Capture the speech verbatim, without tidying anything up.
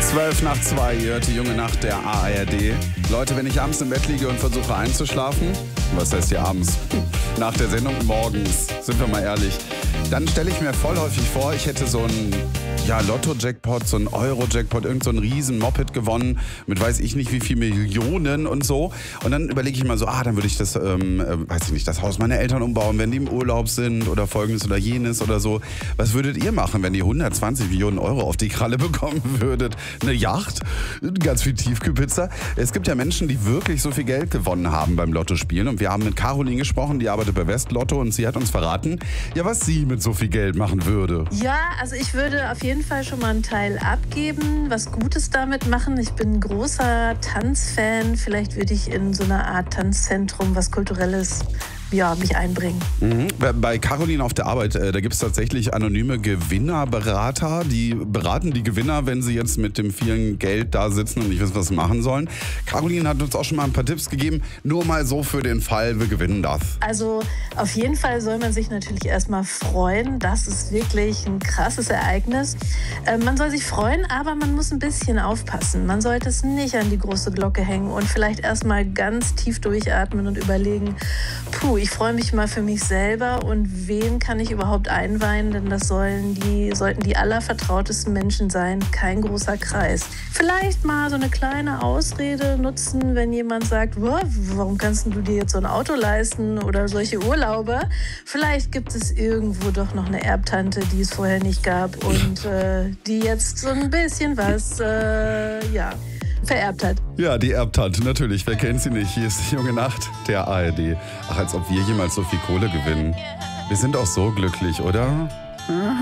Zwölf nach zwei, ihr hört die junge Nacht der A R D. Leute, wenn ich abends im Bett liege und versuche einzuschlafen, was heißt hier abends? Nach der Sendung morgens, sind wir mal ehrlich, dann stelle ich mir voll häufig vor, ich hätte so einen ja, Lotto-Jackpot, so einen Euro-Jackpot, irgend so einen riesen Moped gewonnen mit weiß ich nicht wie viel Millionen und so. Und dann überlege ich mal so, ah, dann würde ich das, ähm, äh, weiß ich nicht, das Haus meiner Eltern umbauen, wenn die im Urlaub sind oder folgendes oder jenes oder so. Was würdet ihr machen, wenn ihr hundertzwanzig Millionen Euro auf die Kralle bekommen würdet? Eine Yacht? Ganz viel Tiefkühlpizza? Es gibt ja Menschen, die wirklich so viel Geld gewonnen haben beim Lottospielen. Und wir haben mit Caroline gesprochen, die arbeitet bei Westlotto und sie hat uns verraten, ja, was sie mit so viel Geld machen würde. Ja, also ich würde auf jeden Fall schon mal einen Teil abgeben, was Gutes damit machen. Ich bin ein großer Tanzfan. Vielleicht würde ich in so einer Art Tanzzentrum was Kulturelles ja, mich einbringen. Mhm. Bei Caroline auf der Arbeit, äh, da gibt es tatsächlich anonyme Gewinnerberater, die beraten die Gewinner, wenn sie jetzt mit dem vielen Geld da sitzen und nicht wissen, was sie machen sollen. Caroline hat uns auch schon mal ein paar Tipps gegeben, nur mal so für den Fall, wir gewinnen das. Also auf jeden Fall soll man sich natürlich erstmal freuen. Das ist wirklich ein krasses Ereignis. Äh, man soll sich freuen, aber man muss ein bisschen aufpassen. Man sollte es nicht an die große Glocke hängen und vielleicht erstmal ganz tief durchatmen und überlegen, puh, ich freue mich mal für mich selber und wen kann ich überhaupt einweihen, denn das sollen die, sollten die allervertrautesten Menschen sein, kein großer Kreis. Vielleicht mal so eine kleine Ausrede nutzen, wenn jemand sagt, warum kannst du dir jetzt so ein Auto leisten oder solche Urlaube? Vielleicht gibt es irgendwo doch noch eine Erbtante, die es vorher nicht gab und äh, die jetzt so ein bisschen was, äh, ja... vererbt hat. Ja, die Erbtante, natürlich. Wer kennt sie nicht? Hier ist die junge Nacht der A R D. Ach, als ob wir jemals so viel Kohle gewinnen. Wir sind auch so glücklich, oder?